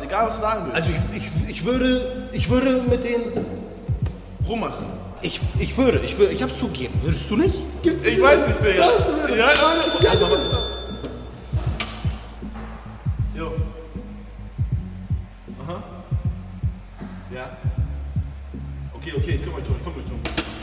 egal was du sagen willst. Also ich würde mit denen Rummachen. ich hab's zugegeben. Würdest du nicht? Ich weiß nicht, Digga. Ja, Jo. Aha. Ja. Okay, ich kümmere mich drum.